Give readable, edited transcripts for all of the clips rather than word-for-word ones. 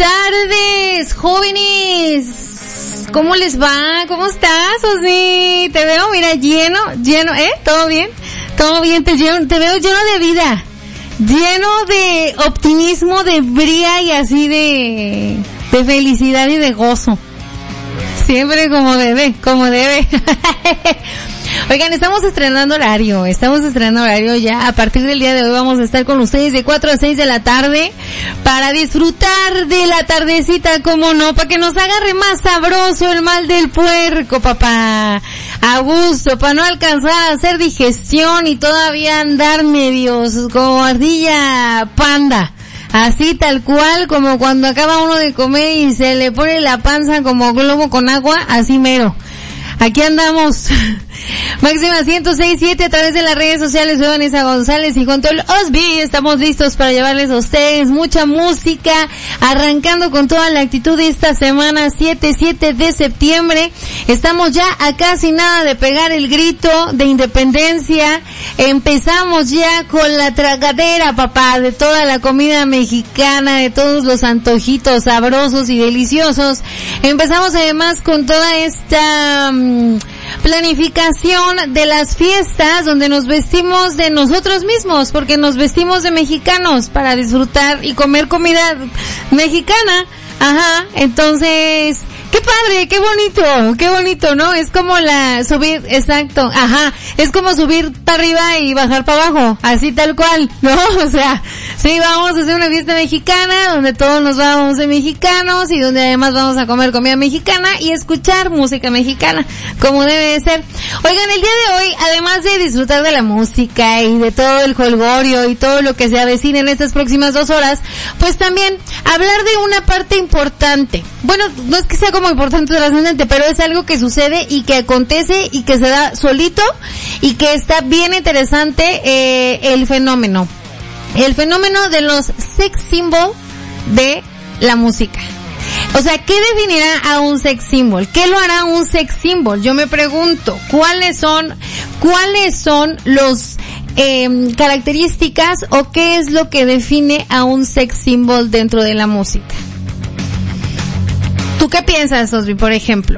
tardes, jóvenes. ¿Cómo les va? ¿Cómo estás, Osni? Te veo, mira, lleno, ¿todo bien? Todo bien, te veo lleno de vida, lleno de optimismo, de bría y así de felicidad y de gozo. Siempre como debe. Oigan, estamos estrenando horario ya. A partir del día de hoy vamos a estar con ustedes de 4 a 6 de la tarde para disfrutar de la tardecita, como no, para que nos agarre más sabroso el mal del puerco, papá. A gusto, para no alcanzar a hacer digestión y todavía andar medios como ardilla panda. Así tal cual, como cuando acaba uno de comer y se le pone la panza como globo con agua, así mero. Aquí andamos. Máxima 106.7 a través de las redes sociales. Soy Vanessa González y junto al Osby estamos listos para llevarles a ustedes mucha música, arrancando con toda la actitud de esta semana, 7 de septiembre. Estamos ya a casi nada de pegar el grito de independencia. Empezamos ya con la tragadera, papá, de toda la comida mexicana, de todos los antojitos sabrosos y deliciosos. Empezamos además con toda esta planificación de las fiestas donde nos vestimos de nosotros mismos, porque nos vestimos de mexicanos para disfrutar y comer comida mexicana. Ajá, entonces, qué padre, qué bonito, ¿no? Es como subir, exacto, ajá, es como subir para arriba y bajar para abajo, así tal cual, ¿no? O sea, sí, vamos a hacer una fiesta mexicana donde todos nos vamos de mexicanos y donde además vamos a comer comida mexicana y escuchar música mexicana, como debe de ser. Oigan, el día de hoy, además de disfrutar de la música y de todo el jolgorio y todo lo que se avecina en estas próximas 2 horas, pues también hablar de una parte importante. Bueno, no es que sea como importante o trascendente, pero es algo que sucede y que acontece y que se da solito y que está bien interesante, el fenómeno de los sex symbol de la música. O sea, ¿qué definirá a un sex symbol? ¿Qué lo hará un sex symbol? Yo me pregunto, ¿cuáles son los características o qué es lo que define a un sex symbol dentro de la música? ¿Tú qué piensas, Osby, por ejemplo?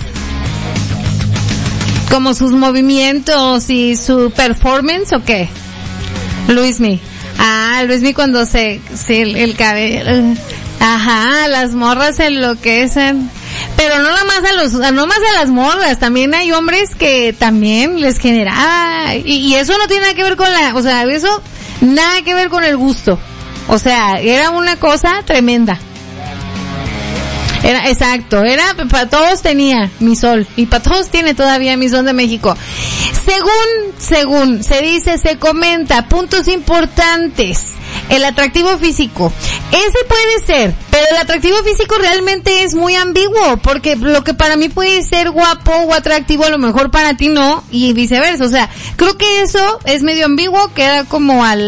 ¿Como sus movimientos y su performance o qué? Luismi. Luismi cuando el cabello. Ajá, las morras se enloquecen. Pero no más a las morras, también hay hombres que también les generaba, y eso no tiene nada que ver con eso nada que ver con el gusto. O sea, era una cosa tremenda. Era para todos tenía mi sol, y para todos tiene todavía mi sol de México. Según se comenta, puntos importantes. El atractivo físico. Ese puede ser, pero el atractivo físico realmente es muy ambiguo, porque lo que para mí puede ser guapo o atractivo, a lo mejor para ti no, y viceversa. O sea, creo que eso es medio ambiguo, queda como a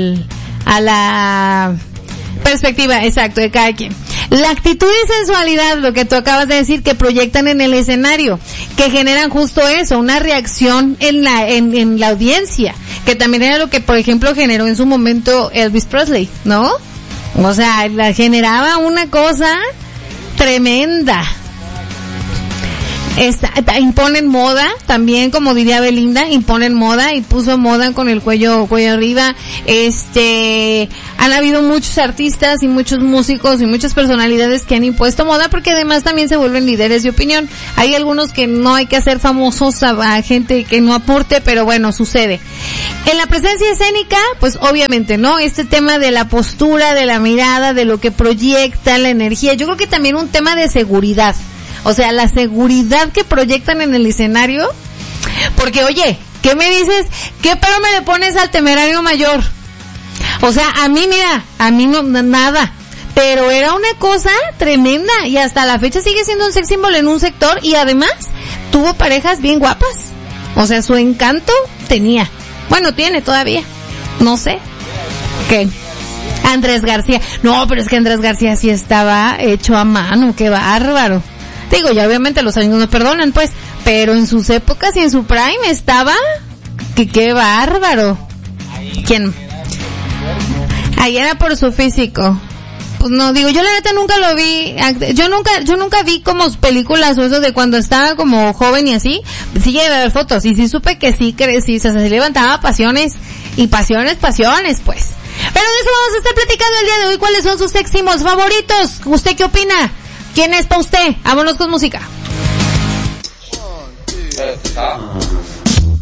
la perspectiva, exacto, de cada quien. La actitud y sensualidad, lo que tú acabas de decir, que proyectan en el escenario, que generan justo eso, una reacción en la audiencia, que también era lo que, por ejemplo, generó en su momento Elvis Presley, ¿no? O sea, generaba una cosa tremenda. Imponen moda, también, como diría Belinda, imponen moda, y puso moda con el cuello arriba. Han habido muchos artistas y muchos músicos y muchas personalidades que han impuesto moda, porque además también se vuelven líderes de opinión. Hay algunos que no hay que hacer famosos a gente que no aporte, pero bueno, sucede. En la presencia escénica, pues obviamente, ¿no? Este tema de la postura, de la mirada, de lo que proyecta, la energía. Yo creo que también un tema de seguridad. O sea, la seguridad que proyectan en el escenario. Porque, oye, ¿qué me dices? ¿Qué pero me le pones al Temerario Mayor? O sea, a mí no, nada. Pero era una cosa tremenda, y hasta la fecha sigue siendo un sex symbol en un sector, y además tuvo parejas bien guapas. O sea, su encanto tenía. Bueno, tiene todavía. No sé. ¿Qué? Andrés García. No, pero es que Andrés García sí estaba hecho a mano. Qué bárbaro. Digo, ya obviamente los años no perdonan, pues, pero en sus épocas y en su prime estaba, que qué bárbaro. ¿Quién? Ahí era por su físico. pues no, digo, yo la neta nunca lo vi, yo nunca vi como películas o eso de cuando estaba como joven y así, sí llegué a ver fotos y sí supe que sí, o sea, se levantaba pasiones, pues. Pero de eso vamos a estar platicando el día de hoy, ¿cuáles son sus éximos favoritos? ¿Usted qué opina? ¿Quién es para usted? Vámonos con música.